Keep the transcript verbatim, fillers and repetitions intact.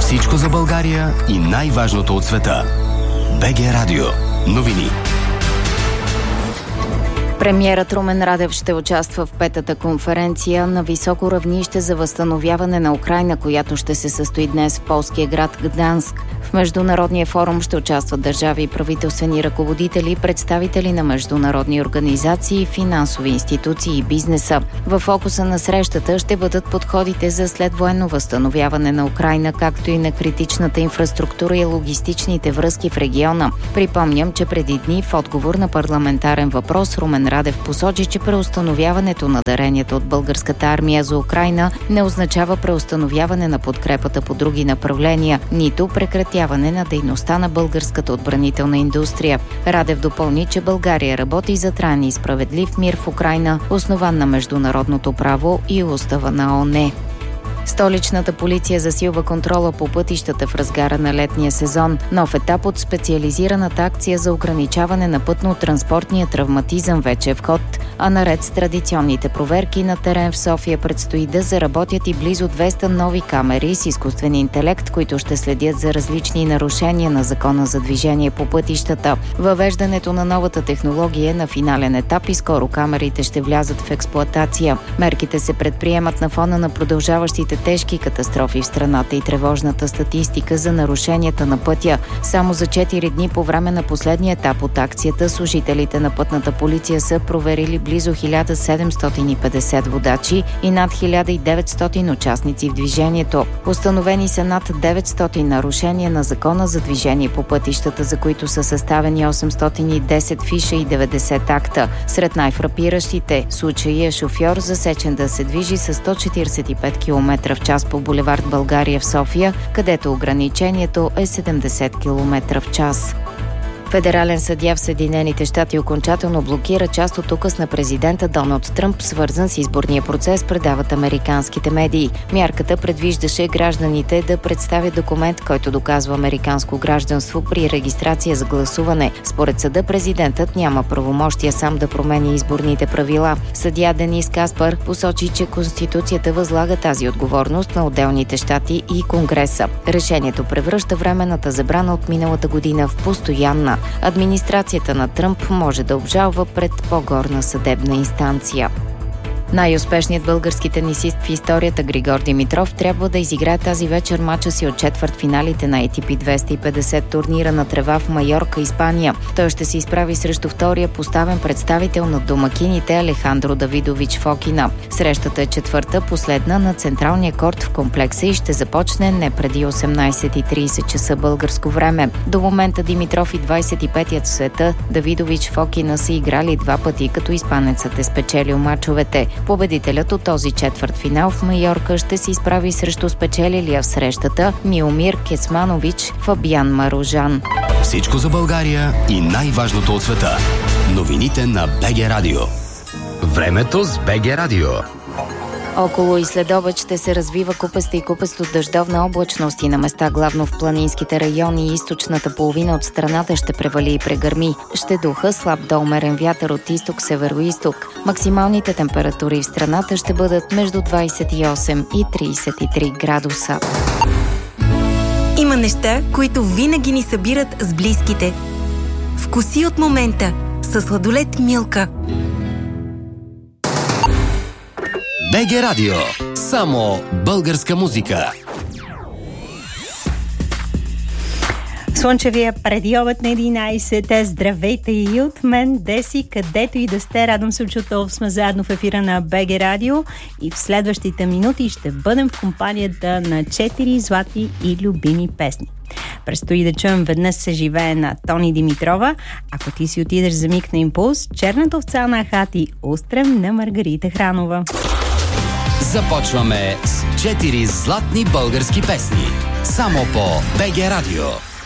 Всичко за България и най-важното от света. БГ Радио. Новини. Премиерът Румен Радев ще участва в петата конференция на високо равнище за възстановяване на Украйна, която ще се състои днес в полския град Гданск. В Международния форум ще участват държави и правителствени ръководители, представители на международни организации, финансови институции и бизнеса. В фокуса на срещата ще бъдат подходите за следвоенно възстановяване на Украйна, както и на критичната инфраструктура и логистичните връзки в региона. Припомням, че преди дни в отговор на парламентарен въпрос Румен Радев посочи, че преустановяването на даренията от българската армия за Украйна не означава преустановяване на подкрепата по други направления, нито прекратяване на дейността на българската отбранителна индустрия. Радев допълни, че България работи за траен и справедлив мир в Украйна, основан на международното право и устава на ООН. Столичната полиция засилва контрола по пътищата в разгара на летния сезон. Нов етап от специализираната акция за ограничаване на пътно-транспортния травматизъм вече е в ход, а наред с традиционните проверки на терен в София предстои да заработят и близо двеста нови камери с изкуствен интелект, които ще следят за различни нарушения на закона за движение по пътищата. Въвеждането на новата технология е на финален етап и скоро камерите ще влязат в експлоатация. Мерките се предприемат на фона на продължаващите тежки катастрофи в страната и тревожната статистика за нарушенията на пътя. Само за четири дни по време на последния етап от акцията служителите на пътната полиция са проверили близо хиляда седемстотин и петдесет водачи и над хиляда и деветстотин участници в движението. Установени са над деветстотин нарушения на закона за движение по пътищата, за които са съставени осемстотин и десет фиша и деветдесет акта. Сред най-фрапиращите случаи е шофьор засечен да се движи с сто четиридесет и пет километра в час по булевард България в София, където ограничението е седемдесет километра в час. Федерален съдия в Съединените щати окончателно блокира част от указ на президента Доналд Тръмп, свързан с изборния процес, предават американските медии. Мярката предвиждаше гражданите да представят документ, който доказва американско гражданство при регистрация за гласуване. Според съда, президентът няма правомощия сам да променя изборните правила. Съдия Денис Каспар посочи, че Конституцията възлага тази отговорност на отделните щати и Конгреса. Решението превръща временната забрана от миналата година в постоянна. Администрацията на Тръмп може да обжалва пред по-горна съдебна инстанция. Най-успешният български тенисист в историята Григор Димитров трябва да изиграе тази вечер мача си от четвъртфиналите на Ей Ти Пи двеста и петдесет турнира на трева в Майорка, Испания. Той ще се изправи срещу втория поставен представител на домакините Алехандро Давидович Фокина. Срещата е четвърта, последна на централния корт в комплекса и ще започне не преди осемнайсет и трийсет часа българско време. До момента Димитров и двайсет и петият в света Давидович Фокина са играли два пъти, като испанецът е спечелил мачовете. Победителят от този четвъртфинал в Майорка ще се изправи срещу спечелилия в срещата Миомир Кецманович Фабиан Маружан. Всичко за България и най-важното от света. Новините на БГ Радио. Времето с БГ Радио. Около и следобед ще се развива купеста и купесто дъждовна облачност и на места главно в планинските райони и източната половина от страната ще превали и прегърми. Ще духа слаб до умерен вятър от изток-североизток. Максималните температури в страната ще бъдат между двайсет и осем и трийсет и три градуса. Има неща, които винаги ни събират с близките. Вкуси от момента със сладолед Милка. БГ Радио. Само българска музика. Слънчевия предиобед на единайсет. Здравейте и от мен, Деси, където и да сте. Радвам се, че отново сме заедно в ефира на БГ Радио и в следващите минути ще бъдем в компанията на четири златни и любими песни. Предстои да чуем "Веднъж се живее" на Тони Димитрова. Ако ти си отидеш за миг на импулс, "Черната овца" на Хати Устрем на Маргарита Хранова. Започваме с четири златни български песни. Само по БГ Радио.